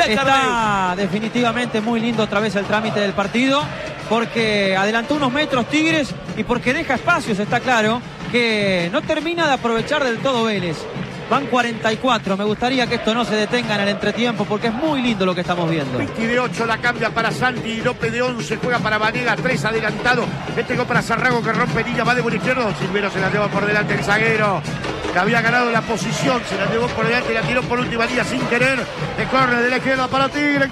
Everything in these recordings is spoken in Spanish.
Está definitivamente muy lindo otra vez el trámite del partido, porque adelantó unos metros Tigres y porque deja espacios, está claro, que no termina de aprovechar del todo Vélez. Van 44, me gustaría que esto no se detenga en el entretiempo porque es muy lindo lo que estamos viendo. Vicky de 8 la cambia para Santi, López de 11 juega para Vanega, 3 adelantado. Este gol para Zarrago que rompe línea, va de buen izquierdo. Silvero se la lleva por delante el zaguero, que había ganado la posición, se la llevó por delante, la tiró por última línea sin querer. De córner de la izquierda para Tigre en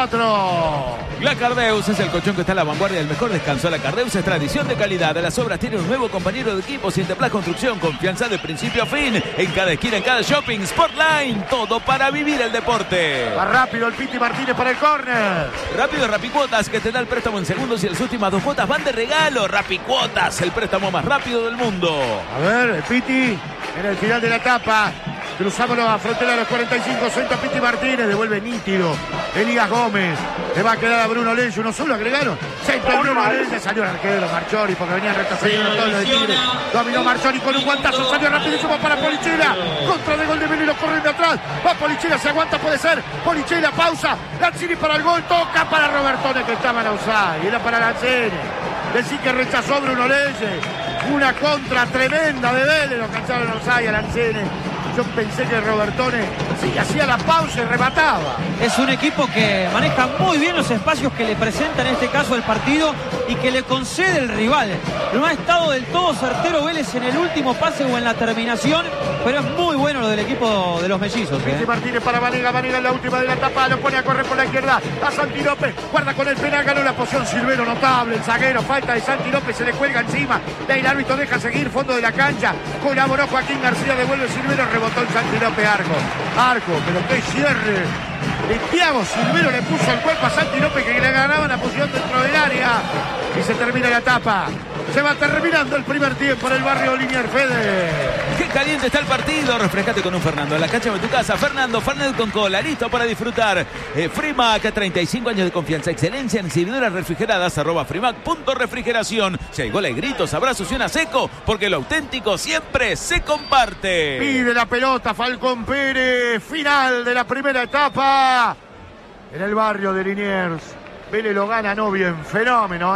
44. La Cardeus es el colchón que está a la vanguardia del mejor descanso. La Cardeus es tradición de calidad. De las obras tiene un nuevo compañero de equipo. Cienteplas Construcción, confianza de principio a fin. En cada esquina, en cada shopping, Sportline, todo para vivir el deporte. Va rápido el Piti Martínez para el córner. Rápido Rapicuotas, que te da el préstamo en segundos y las últimas 2 cuotas van de regalo. Rapicuotas, el préstamo más rápido del mundo. A ver, el Piti en el final de la etapa. Cruzamos la frontera de los 45, suelta Piti Martínez, devuelve nítido Elías Gómez, le va a quedar a Bruno Lenz, uno solo agregaron, centro Bruno Lenz, salió el arquero Marchori porque venían retrocediendo todos los de Tigre, dominó Marchori con un guantazo, salió rapidísimo para Polichela, contra de gol de Velero, corren de atrás, va Polichela, se aguanta, puede ser, Polichela, pausa, Lanzini para el gol, toca para Robertone que estaba en offside, y era para Lanzini, decir que rechazó a Bruno Lenz, una contra tremenda de Vélez, lo cacharon offside a Lanzini. Yo pensé que Robertone sí hacía la pausa y remataba. Es un equipo que maneja muy bien los espacios que le presenta en este caso el partido y que le concede el rival. No ha estado del todo certero Vélez en el último pase o en la terminación, pero es muy bueno lo del equipo de los mellizos. Piti Martínez para Vanega, Vanega en la última de la etapa, lo pone a correr por la izquierda, a Santi López, guarda con el penal, ganó la posición Silvero, notable, el zaguero, falta de Santi López, se le cuelga encima, de ahí el árbitro deja seguir, fondo de la cancha, colaboró Joaquín García, devuelve Silvero, rebotó el Santi López, arco, pero qué cierre de Thiago Silvero, le puso el cuerpo a Santi López que le ganaba la posición dentro del área y se termina la etapa. Se va terminando el primer tiempo en el barrio Liniers, Fede. Qué caliente está el partido. Refrescate con un Fernando en la cancha de tu casa. Fernando Fernet con cola, listo para disfrutar. Frimac, 35 años de confianza, excelencia en serviduras refrigeradas. @frimac.refrigeración. Si hay goles, gritos, abrazos y una seco, porque lo auténtico siempre se comparte. Pide la pelota Falcón Pérez. Final de la primera etapa en el barrio de Liniers. Vélez lo gana, no bien, fenómeno,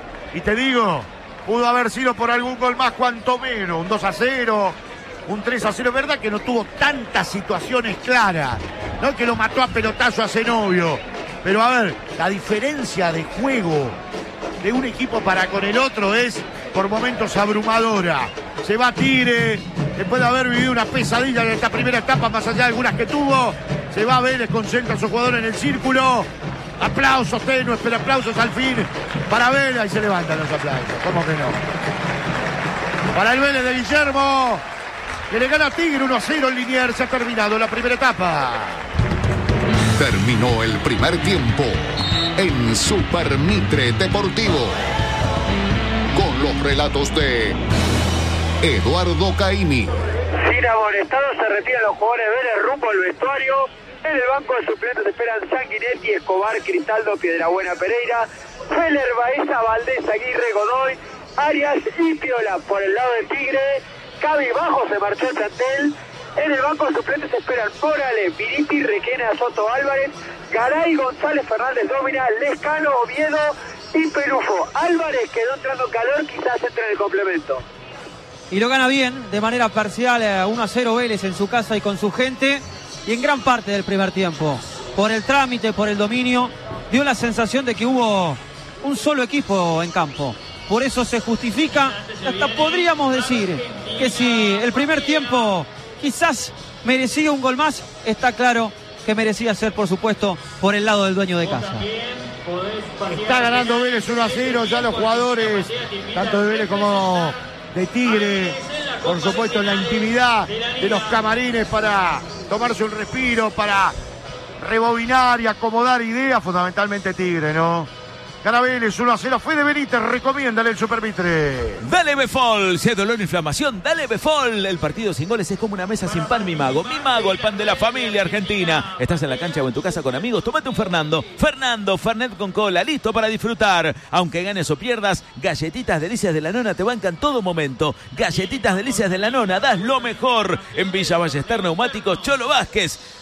Y te digo, pudo haber sido por algún gol más, cuanto menos, un 2-0, un 3-0, verdad que no tuvo tantas situaciones claras, no que lo mató a pelotazo a Zenobio, pero a ver, la diferencia de juego de un equipo para con el otro es por momentos abrumadora. Se va Tigre, después de haber vivido una pesadilla en esta primera etapa, más allá de algunas que tuvo, se va Vélez, concentra a su jugador en el círculo. Aplausos tenues, pero aplausos al fin para Vélez. Y se levantan los aplausos, ¿cómo que no? Para el Vélez de Guillermo, que le gana a Tigre 1-0 en Liniers. Se ha terminado la primera etapa. Terminó el primer tiempo en Super Mitre Deportivo, con los relatos de Eduardo Caimi. Sin amonestado se retiran los jugadores de Vélez rumbo al vestuario. En el banco de suplentes esperan Sanguinetti, Escobar, Cristaldo, Piedrabuena, Pereira, Feller, Baeza, Valdés, Aguirre, Godoy, Arias y Piola. Por el lado de Tigre, cabizbajo se marchó el plantel. En el banco de suplentes esperan Morales, Viriti, Requena, Soto, Álvarez, Garay, González, Fernández, Dómina, Lescano, Oviedo y Pelufo. Álvarez quedó entrando en calor, quizás entre en el complemento. Y lo gana bien, de manera parcial, 1-0 Vélez en su casa y con su gente. Y en gran parte del primer tiempo, por el trámite, por el dominio, dio la sensación de que hubo un solo equipo en campo. Por eso se justifica, hasta podríamos decir que si el primer tiempo quizás merecía un gol más, está claro que merecía ser, por supuesto, por el lado del dueño de casa. Está ganando Vélez 1-0, ya los jugadores, tanto de Vélez como de Tigre, por supuesto en la intimidad de los camarines para tomarse un respiro, para rebobinar y acomodar ideas, fundamentalmente Tigre, ¿no? Gana Vélez 1-0, Fede Benítez, recomiéndale el Super Mitre. Dale Befol, si hay dolor o inflamación, dale Befol. El partido sin goles es como una mesa sin pan, mi mago, el pan de la familia argentina. Estás en la cancha o en tu casa con amigos, tómate un Fernando, Fernet con cola, listo para disfrutar. Aunque ganes o pierdas, Galletitas Delicias de la Nona te bancan todo momento. Galletitas Delicias de la Nona, das lo mejor. En Villa Ballester Neumáticos, Cholo Vázquez.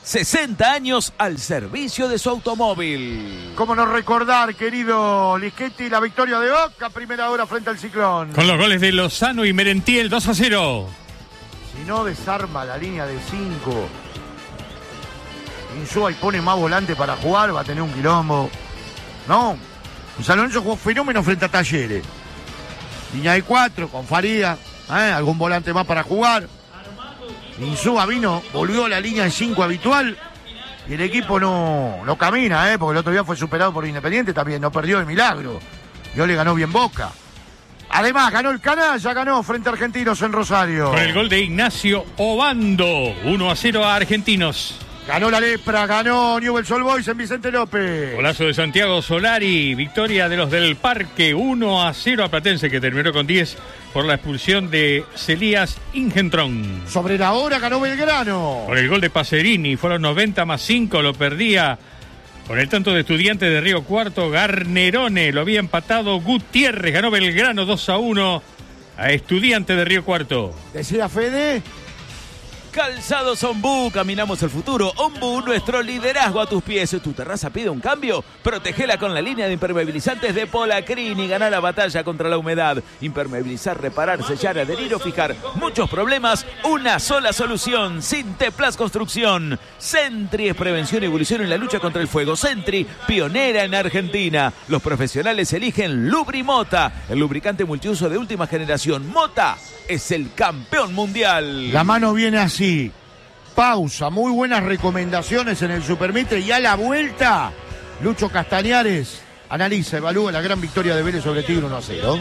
60 años al servicio de su automóvil. ¿Cómo no recordar, querido Lischetti, la victoria de Boca, primera hora frente al Ciclón? Con los goles de Lozano y Merentiel, 2-0. Si no desarma la línea de 5, Insúa y pone más volante para jugar, va a tener un quilombo. No, San Lorenzo jugó fenómeno frente a Talleres. Línea de 4 con Faría, algún volante más para jugar. Insúa vino, volvió a la línea de 5 habitual y el equipo no camina, porque el otro día fue superado por Independiente también, no perdió de milagro. Y hoy le ganó bien Boca. Además, ganó el Canalla, ganó frente a Argentinos en Rosario. Con el gol de Ignacio Obando, 1-0 a Argentinos. Ganó la Lepra, ganó Newell's Old Boys en Vicente López. Golazo de Santiago Solari, victoria de los del Parque, 1-0 a Platense, que terminó con 10 por la expulsión de Celías Ingentrón. Sobre la hora ganó Belgrano. Con el gol de Pacerini, fueron 90 más 5, lo perdía con el tanto de Estudiantes de Río Cuarto, Garnerone, lo había empatado Gutiérrez, ganó Belgrano 2-1 a Estudiantes de Río Cuarto. Decía Fede. Calzados Ombú, caminamos el futuro. Ombú, nuestro liderazgo a tus pies. ¿Tu terraza pide un cambio? Protegela con la línea de impermeabilizantes de Polacrini. Ganá la batalla contra la humedad. Impermeabilizar, reparar, sellar, adherir o fijar. Muchos problemas, una sola solución. Sinteplas Construcción. Sentry es prevención y evolución en la lucha contra el fuego. Sentry, pionera en Argentina. Los profesionales eligen Lubrimota, el lubricante multiuso de última generación. Mota es el campeón mundial. La mano viene así. Pausa, muy buenas recomendaciones en el Supermitre y a la vuelta, Lucho Castañares analiza, evalúa la gran victoria de Vélez sobre Tigre 1-0.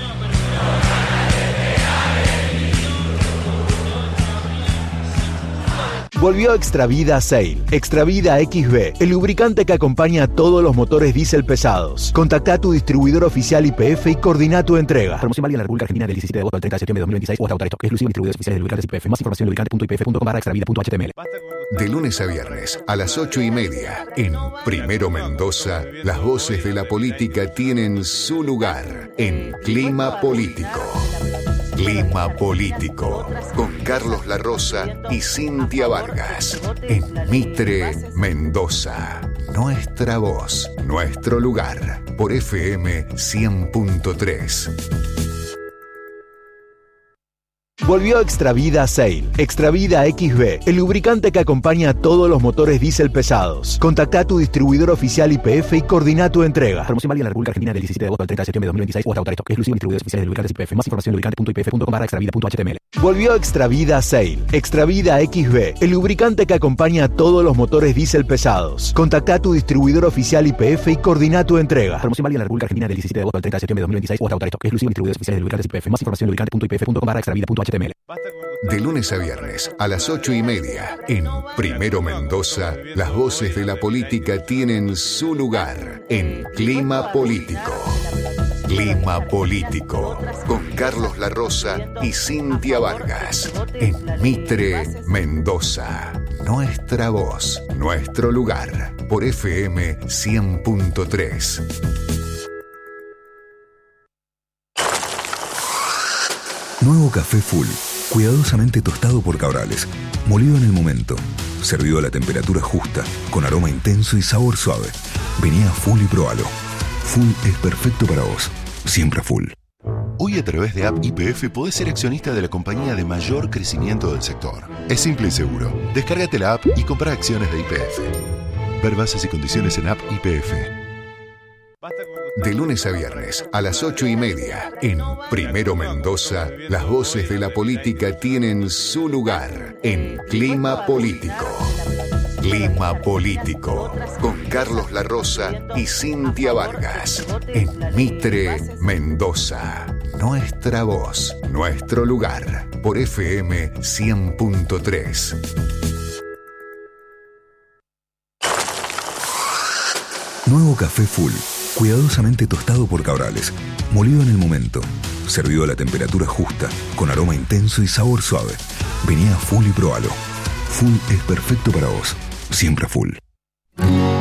Volvió Extravida Sail, Extravida XB, el lubricante que acompaña a todos los motores diésel pesados. Contacta a tu distribuidor oficial YPF y coordina tu entrega. Promoción válida en la República Argentina del 17 de agosto al 30 de septiembre de 2026 o hasta agotar stock. Exclusivo en distribuidores oficiales de lubricantes YPF. Más información en lubricante.ypf.com/extravida.html. De lunes a viernes a las 8:30 en Primero Mendoza, las voces de la política tienen su lugar en Clima Político. Clima Político, con Carlos La Rosa y Cintia Vargas, en Mitre, Mendoza. Nuestra voz, nuestro lugar, por FM 100.3. Volvió Extravida Sail, Extravida XB, el lubricante que acompaña a todos los motores diésel pesados. Contacta a tu distribuidor oficial YPF y coordina tu entrega. Promoción válida en la República Argentina del 17 de agosto al 30 de septiembre de 2026 o hasta agotar stock. Exclusivo en distribuidores oficiales de lubricantes YPF. Más información en lubricante.ypf.com/extravida.html. Volvió Extravida Sail, Extravida XB, el lubricante que acompaña a todos los motores diésel pesados. Contacta a tu distribuidor oficial YPF y coordina tu entrega. Promoción válida en la República Argentina del 17 de agosto al 30 de septiembre de 2026 o hasta agotar stock. Exclusivo en distribuidores oficiales de lubricantes YPF. Más información en lubricante.ypf.com/extravida.html. De lunes a viernes a las 8:30 en Primero Mendoza, las voces de la política tienen su lugar en Clima Político. Clima Político, con Carlos La Rosa y Cintia Vargas, en Mitre, Mendoza. Nuestra voz, nuestro lugar, por FM 100.3. Nuevo café Full, cuidadosamente tostado por Cabrales, molido en el momento, servido a la temperatura justa, con aroma intenso y sabor suave. Vení a Full y probalo. Full es perfecto para vos, siempre Full. Hoy a través de App YPF podés ser accionista de la compañía de mayor crecimiento del sector. Es simple y seguro. Descárgate la app y compra acciones de YPF. Ver bases y condiciones en App YPF. De lunes a viernes a las 8:30 en Primero Mendoza, las voces de la política tienen su lugar en Clima Político. Clima Político, con Carlos La Rosa y Cintia Vargas, en Mitre, Mendoza. Nuestra voz, nuestro lugar, por FM 100.3. Nuevo café Full, cuidadosamente tostado por Cabrales, molido en el momento, servido a la temperatura justa, con aroma intenso y sabor suave. Vení a Full y probalo. Full es perfecto para vos, siempre Full.